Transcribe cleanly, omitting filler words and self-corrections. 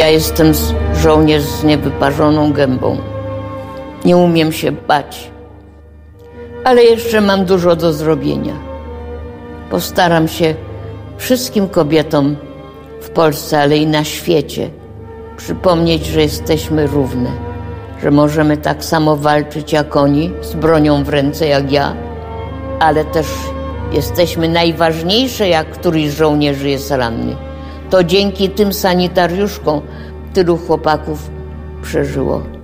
Ja jestem żołnierz z niewyparzoną gębą. Nie umiem się bać, ale jeszcze mam dużo do zrobienia. Postaram się wszystkim kobietom w Polsce, ale i na świecie przypomnieć, że jesteśmy równe, że możemy tak samo walczyć jak oni, z bronią w ręce jak ja, ale też jesteśmy najważniejsze, jak któryś z żołnierzy jest ranny. To dzięki tym sanitariuszkom tylu chłopaków przeżyło.